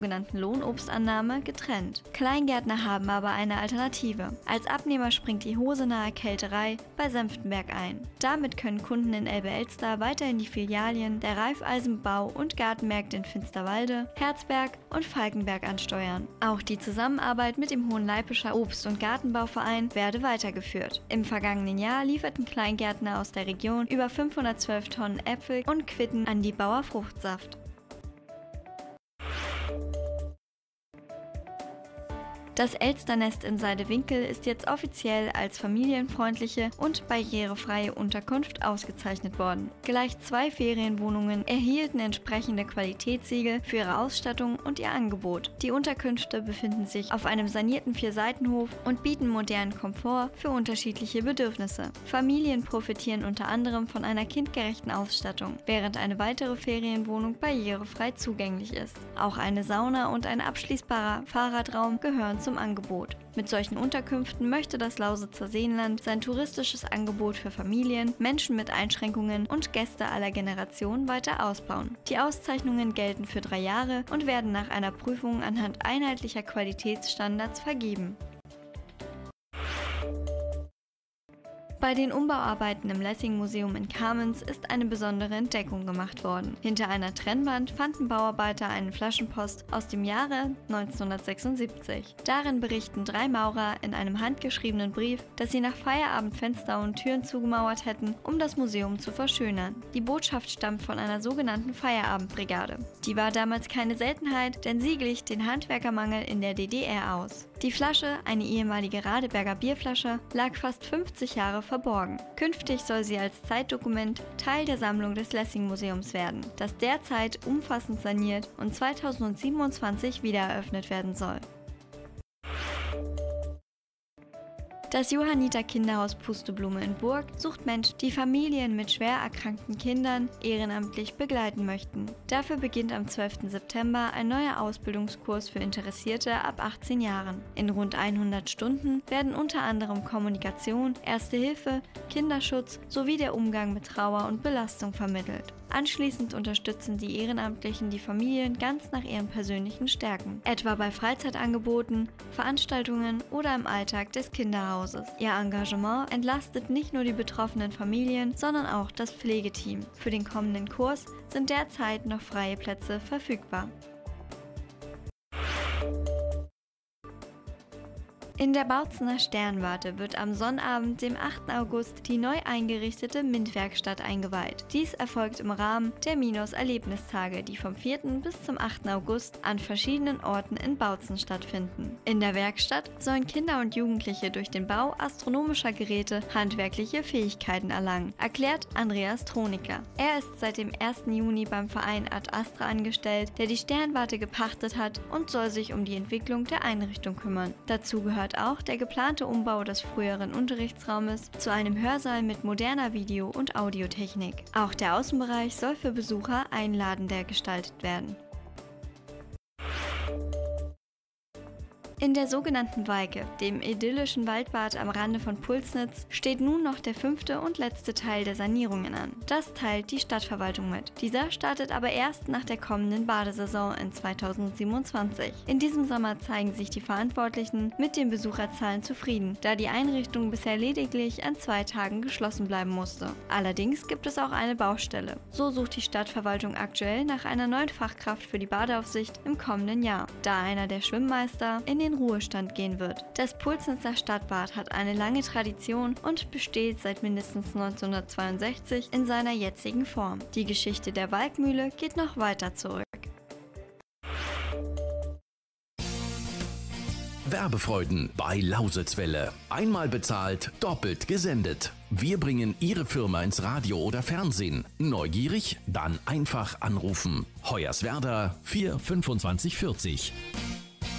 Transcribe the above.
sogenannten Lohnobstannahme getrennt. Kleingärtner haben aber eine Alternative. Als Abnehmer springt die Hosenahe Kälterei bei Senftenberg ein. Damit können Kunden in Elbe-Elster weiterhin die Filialien der Raiffeisen Bau- und Gartenmärkte in Finsterwalde, Herzberg und Falkenberg ansteuern. Auch die Zusammenarbeit mit dem Hohenleipischer Obst- und Gartenbauverein werde weitergeführt. Im vergangenen Jahr lieferten Kleingärtner aus der Region über 512 Tonnen Äpfel und Quitten an die Bauer Fruchtsaft. Das Elsternest in Seidewinkel ist jetzt offiziell als familienfreundliche und barrierefreie Unterkunft ausgezeichnet worden. Gleich 2 Ferienwohnungen erhielten entsprechende Qualitätssiegel für ihre Ausstattung und ihr Angebot. Die Unterkünfte befinden sich auf einem sanierten 4-Seitenhof und bieten modernen Komfort für unterschiedliche Bedürfnisse. Familien profitieren unter anderem von einer kindgerechten Ausstattung, während eine weitere Ferienwohnung barrierefrei zugänglich ist. Auch eine Sauna und ein abschließbarer Fahrradraum gehören zum Angebot. Mit solchen Unterkünften möchte das Lausitzer Seenland sein touristisches Angebot für Familien, Menschen mit Einschränkungen und Gäste aller Generationen weiter ausbauen. Die Auszeichnungen gelten für 3 Jahre und werden nach einer Prüfung anhand einheitlicher Qualitätsstandards vergeben. Bei den Umbauarbeiten im Lessing-Museum in Kamenz ist eine besondere Entdeckung gemacht worden. Hinter einer Trennwand fanden Bauarbeiter einen Flaschenpost aus dem Jahre 1976. Darin berichten 3 Maurer in einem handgeschriebenen Brief, dass sie nach Feierabend Fenster und Türen zugemauert hätten, um das Museum zu verschönern. Die Botschaft stammt von einer sogenannten Feierabendbrigade. Die war damals keine Seltenheit, denn sie glich den Handwerkermangel in der DDR aus. Die Flasche, eine ehemalige Radeberger Bierflasche, lag fast 50 Jahre verborgen. Künftig soll sie als Zeitdokument Teil der Sammlung des Lessing-Museums werden, das derzeit umfassend saniert und 2027 wieder eröffnet werden soll. Das Johanniter Kinderhaus Pusteblume in Burg sucht Menschen, die Familien mit schwer erkrankten Kindern ehrenamtlich begleiten möchten. Dafür beginnt am 12. September ein neuer Ausbildungskurs für Interessierte ab 18 Jahren. In rund 100 Stunden werden unter anderem Kommunikation, Erste Hilfe, Kinderschutz sowie der Umgang mit Trauer und Belastung vermittelt. Anschließend unterstützen die Ehrenamtlichen die Familien ganz nach ihren persönlichen Stärken, etwa bei Freizeitangeboten, Veranstaltungen oder im Alltag des Kinderhauses. Ihr Engagement entlastet nicht nur die betroffenen Familien, sondern auch das Pflegeteam. Für den kommenden Kurs sind derzeit noch freie Plätze verfügbar. In der Bautzener Sternwarte wird am Sonnabend, dem 8. August, die neu eingerichtete MINT-Werkstatt eingeweiht. Dies erfolgt im Rahmen der Minos-Erlebnistage, die vom 4. bis zum 8. August an verschiedenen Orten in Bautzen stattfinden. In der Werkstatt sollen Kinder und Jugendliche durch den Bau astronomischer Geräte handwerkliche Fähigkeiten erlangen, erklärt Andreas Troniker. Er ist seit dem 1. Juni beim Verein Ad Astra angestellt, der die Sternwarte gepachtet hat und soll sich um die Entwicklung der Einrichtung kümmern. Dazu gehört auch der geplante Umbau des früheren Unterrichtsraumes zu einem Hörsaal mit moderner Video- und Audiotechnik. Auch der Außenbereich soll für Besucher einladender gestaltet werden. In der sogenannten Weike, dem idyllischen Waldbad am Rande von Pulsnitz, steht nun noch der 5. und letzte Teil der Sanierungen an. Das teilt die Stadtverwaltung mit. Dieser startet aber erst nach der kommenden Badesaison in 2027. In diesem Sommer zeigen sich die Verantwortlichen mit den Besucherzahlen zufrieden, da die Einrichtung bisher lediglich an 2 Tagen geschlossen bleiben musste. Allerdings gibt es auch eine Baustelle. So sucht die Stadtverwaltung aktuell nach einer neuen Fachkraft für die Badeaufsicht im kommenden Jahr, da einer der Schwimmmeister in den Ruhestand gehen wird. Das Pulsnitzer Stadtbad hat eine lange Tradition und besteht seit mindestens 1962 in seiner jetzigen Form. Die Geschichte der Walkmühle geht noch weiter zurück. Werbefreuden bei Lausitzwelle. Einmal bezahlt, doppelt gesendet. Wir bringen Ihre Firma ins Radio oder Fernsehen. Neugierig? Dann einfach anrufen. Hoyerswerda 4 25 40.